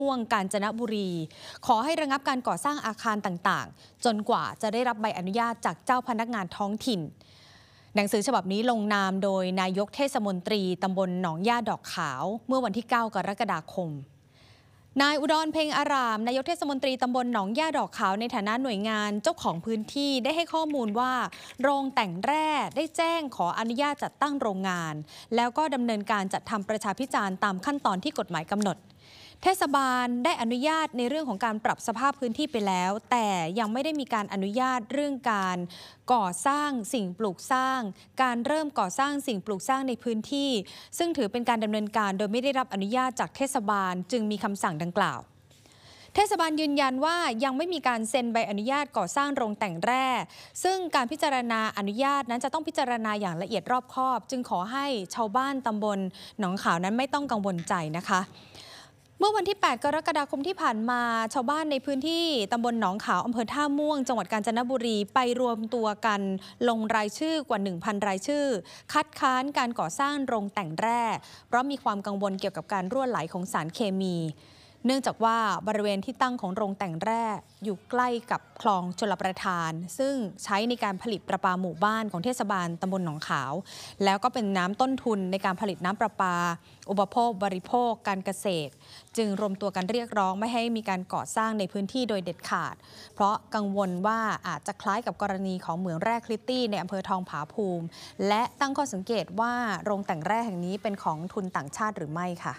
ม่วงกาญจนบุรีขอให้ระงับการก่อสร้างอาคารต่างๆจนกว่าจะได้รับใบอนุญาตจากเจ้าพนักงานท้องถิ่นหนังสือฉบับนี้ลงนามโดยนายกเทศมนตรีตำบลหนองย่าดอกขาวเมื่อวันที่ 9 กรกฎาคมนายอุดรเพ็งอารามนายกเทศมนตรีตำบลหนองย่าดอกขาวในฐานะหน่วยงานเจ้าของพื้นที่ได้ให้ข้อมูลว่าโรงแต่งแร่ได้แจ้งขออนุญาตจัดตั้งโรงงานแล้วก็ดำเนินการจัดทำประชาพิจารณ์ตามขั้นตอนที่กฎหมายกำหนดเทศบาลได้อนุญาตในเรื่องของการปรับสภาพพื้นที่ไปแล้วแต่ยังไม่ได้มีการอนุญาตเรื่องการก่อสร้างสิ่งปลูกสร้างการเริ่มก่อสร้างสิ่งปลูกสร้างในพื้นที่ซึ่งถือเป็นการดำเนินการโดยไม่ได้รับอนุญาตจากเทศบาลจึงมีคำสั่งดังกล่าวเทศบาลยืนยันว่ายังไม่มีการเซ็นใบอนุญาตก่อสร้างโรงแต่งแร่ซึ่งการพิจารณาอนุญาตนั้นจะต้องพิจารณาอย่างละเอียดรอบคอบจึงขอให้ชาวบ้านตำบลหนองขาวนั้นไม่ต้องกังวลใจนะคะเมื่อวันที่ 8 กรกฎาคมที่ผ่านมาชาวบ้านในพื้นที่ตำบลหนองขาวอำเภอท่าม่วงจังหวัดกาญจนบุรีไปรวมตัวกันลงรายชื่อกว่า 1,000 รายชื่อคัดค้านการก่อสร้างโรงแต่งแร่เพราะมีความกังวลเกี่ยวกับการรั่วไหลของสารเคมีเนื่องจากว่าบริเวณที่ตั้งของโรงแต่งแร่อยู่ใกล้กับคลองชลประทานซึ่งใช้ในการผลิตประปาหมู่บ้านของเทศบาลตำบลหนองขาวแล้วก็เป็นน้ำต้นทุนในการผลิตน้ำประปาอุปโภคบริโภคการเกษตรจึงรวมตัวกันเรียกร้องไม่ให้มีการก่อสร้างในพื้นที่โดยเด็ดขาดเพราะกังวลว่าอาจจะคล้ายกับกรณีของเหมืองแร่คลิตตี้ในอำเภอทองผาภูมิและตั้งข้อสังเกตว่าโรงแต่งแร่แห่งนี้เป็นของทุนต่างชาติหรือไม่ค่ะ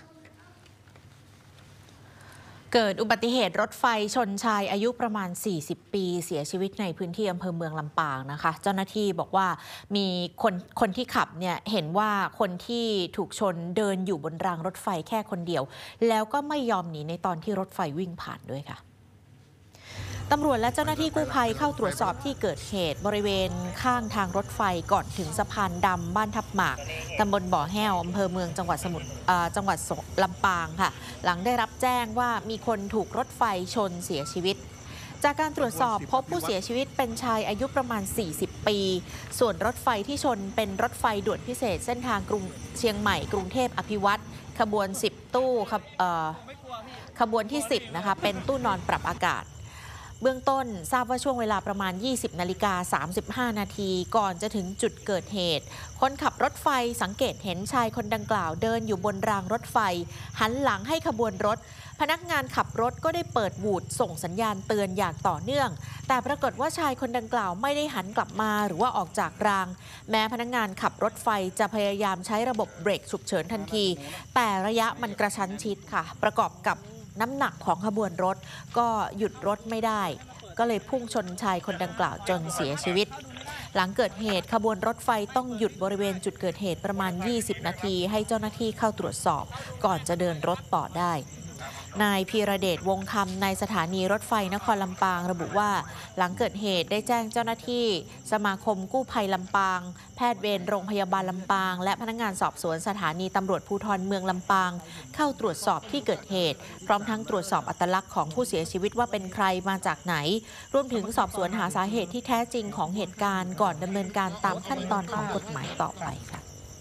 เกิดอุบัติเหตุรถไฟชนชายอายุประมาณ 40 ปีเสียชีวิตในพื้นที่อำเภอเมืองลำปางนะคะเจ้าหน้าที่บอกว่ามีคนที่ขับเนี่ยเห็นว่าคนที่ถูกชนเดินอยู่บนรางรถไฟแค่คนเดียวแล้วก็ไม่ยอมหนีในตอนที่รถไฟวิ่งผ่านด้วยค่ะตำรวจและเจ้าหน้าที่กู้ภัยเข้าตรวจสอบที่เกิดเหตุบริเวณข้างทางรถไฟก่อนถึงสะพานดำบ้านทับหมากตำบลบ่อแห้วอำเภอเมืองจังหวัดลำปางค่ะหลังได้รับแจ้งว่ามีคนถูกรถไฟชนเสียชีวิตจากการตรวจสอบพบผู้เสียชีวิตเป็นชายอายุประมาณ 40 ปีส่วนรถไฟที่ชนเป็นรถไฟด่วนพิเศษเส้นทางกรุงเชียงใหม่กรุงเทพอภิวัตรขบวน 10 ตู้ขบวนที่ 10นะคะเป็นตู้นอนปรับอากาศเบื้องต้นทราบว่าช่วงเวลาประมาณ 20:35 นาทีก่อนจะถึงจุดเกิดเหตุคนขับรถไฟสังเกตเห็นชายคนดังกล่าวเดินอยู่บนรางรถไฟหันหลังให้ขบวนรถพนักงานขับรถก็ได้เปิดวูดส่งสัญญาณเตือนอย่างต่อเนื่องแต่ปรากฏว่าชายคนดังกล่าวไม่ได้หันกลับมาหรือว่าออกจากรางแม้พนักงานขับรถไฟจะพยายามใช้ระบบเบรกฉุกเฉินทันทีแต่ระยะมันกระชั้นชิดค่ะประกอบกับน้ำหนักของขบวนรถก็หยุดรถไม่ได้ก็เลยพุ่งชนชายคนดังกล่าวจนเสียชีวิตหลังเกิดเหตุขบวนรถไฟต้องหยุดบริเวณจุดเกิดเหตุประมาณ 20 นาทีให้เจ้าหน้าที่เข้าตรวจสอบก่อนจะเดินรถต่อได้นายพีระเดชวงคำในสถานีรถไฟนครลำปางระบุว่าหลังเกิดเหตุได้แจ้งเจ้าหน้าที่สมาคมกู้ภัยลำปางแพทย์เวรโรงพยาบาลลำปางและพนักงานสอบสวนสถานีตำรวจภูธรเมืองลำปางเข้าตรวจสอบที่เกิดเหตุพร้อมทั้งตรวจสอบอัตลักษณ์ของผู้เสียชีวิตว่าเป็นใครมาจากไหนรวมถึงสอบสวนหาสาเหตุที่แท้จริงของเหตุการณ์ก่อนดำเนินการตามขั้นตอนของกฎหมายต่อไปค่ะ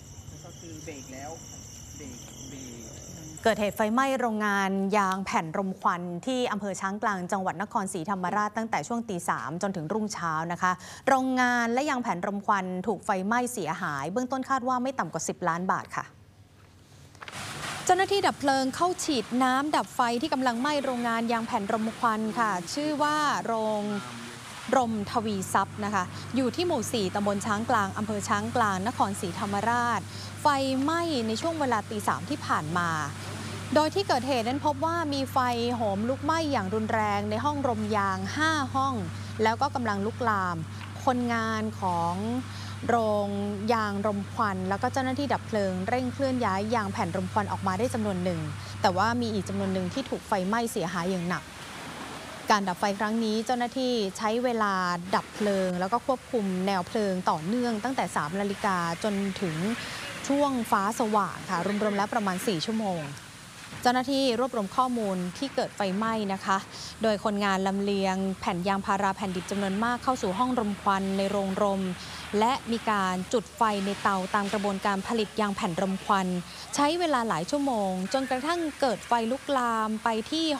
เกิดเหตุไฟไหม้โรงงานยางแผ่นรมควันที่อำเภอช้างกลางจังหวัดนครศรีธรรมราชตั้งแต่ช่วงตี 3จนถึงรุ่งเช้านะคะโรงงานและยางแผ่นรมควันถูกไฟไหม้เสียหายเบื้องต้นคาดว่าไม่ต่ำกว่า10 ล้านบาทค่ะเจ้าหน้าที่ดับเพลิงเข้าฉีดน้ำดับไฟที่กำลังไหม้โรงงานยางแผ่นรมควันค่ะชื่อว่าโรงรมทวีทรัพย์นะคะอยู่ที่หมู่ 4ตำบลช้างกลางอำเภอช้างกลางนครศรีธรรมราชไฟไหม้ในช่วงเวลาตี 3ที่ผ่านมาโดยที่เกิดเหตุนั้นพบว่ามีไฟโหมลุกไหม้อย่างรุนแรงในห้องรมยาง5ห้องแล้วก็กำลังลุกลามคนงานของโรงยางรมควันแล้วก็เจ้าหน้าที่ดับเพลิงเร่งเคลื่อนย้ายยางแผ่นรมควันออกมาได้จำนวนหนึ่งแต่ว่ามีอีกจำนวนหนึ่งที่ถูกไฟไหม้เสียหายอย่างหนักการดับไฟครั้งนี้เจ้าหน้าที่ใช้เวลาดับเพลิงแล้วก็ควบคุมแนวเพลิงต่อเนื่องตั้งแต่ 3 นาฬิกาจนถึงช่วงฟ้าสว่างค่ะรวมๆแล้วประมาณ4 ชั่วโมงเจ้าหน้าที่รวบรวมข้อมูลที่เกิดไฟไหม้นะคะ โดยคนงานลำเลียงแผ่นยางพาราแผ่นดิบจำนวนมากเข้าสู่ห้องรมควันในโรงรม และมีการจุดไฟในเตาตามกระบวนการผลิตยางแผ่นรมควัน ใช้เวลาหลายชั่วโมงจนกระทั่งเกิดไฟลุกลามไปที่